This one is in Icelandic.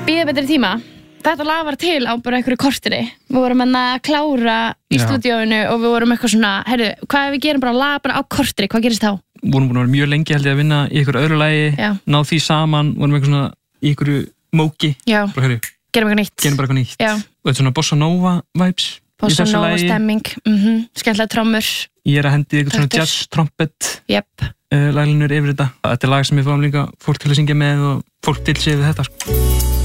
bíða betri tíma. Þetta lag var til á bara einhverju korteri. Við vorum að klára í stúdíóinu og við vorum eitthvað svona, heyrðu, hvað ef við gerum bara lag bara á korteri, hvað gerist þá? Vorum búin að vera mjög lengi held ég að vinna í einhverju öðru lagi, ná því saman, vorum eitthvað svona í einhverju móki. Já, bara, heyrðu, gerum bara eitthvað nýtt. Já. Og þetta svona bossa nova vibes. Bossa nova stemming, skemmtilega trommur. Ég að hendi eitthvað svona jazz trompet. Jep. Laglinur yfir þetta. Þetta lag sem við fáum líka fólk til að syngja með og fólk til sig við þetta.